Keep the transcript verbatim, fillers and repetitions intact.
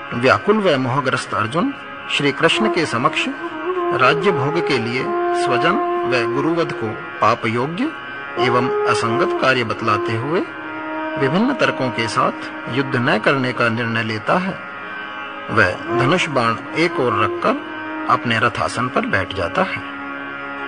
व्याकुल व मोहग्रस्त अर्जुन श्री कृष्ण के समक्ष राज्य भोग के लिए स्वजन व गुरुवध को पाप योग्य एवं असंगत कार्य बतलाते हुए विभिन्न तर्कों के साथ युद्ध न करने का निर्णय लेता है। वह धनुष बाण एक ओर रखकर अपने रथासन पर बैठ जाता है।